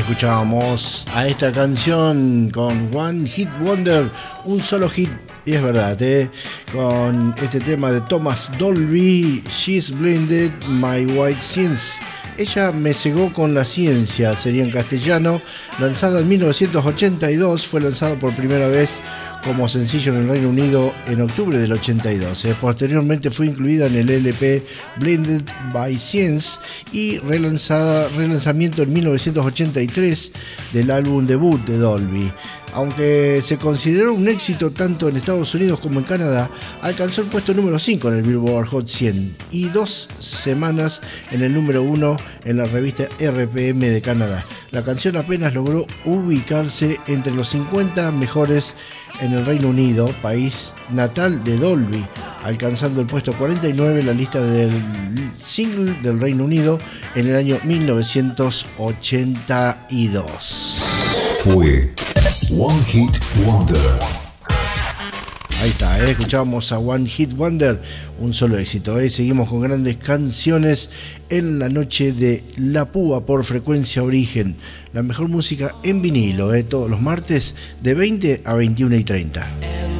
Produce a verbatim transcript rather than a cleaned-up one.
Escuchábamos a esta canción con One Hit Wonder, un solo hit, y es verdad, ¿eh? Con este tema de Thomas Dolby, She's Blinded My White Sins. Ella me cegó con la ciencia, sería en castellano, lanzado en mil novecientos ochenta y dos, fue lanzado por primera vez como sencillo en el Reino Unido en octubre del ochenta y dos. Posteriormente fue incluida en el L P Blinded by Science y relanzada, relanzamiento en mil novecientos ochenta y tres del álbum debut de Dolby. Aunque se consideró un éxito tanto en Estados Unidos como en Canadá, alcanzó el puesto número cinco en el Billboard Hot cien y dos semanas en el número uno en la revista R P M de Canadá. La canción apenas logró ubicarse entre los cincuenta mejores en el Reino Unido, país natal de Dolby, alcanzando el puesto cuarenta y nueve en la lista del single del Reino Unido en el año mil novecientos ochenta y dos. Fue One Hit Wonder. Ahí está, ¿eh? Escuchábamos a One Hit Wonder, un solo éxito. ¿eh? Seguimos con grandes canciones en la noche de La Púa por Frecuencia Origen. La mejor música en vinilo, ¿eh? Todos los martes de veinte a veintiuno y treinta.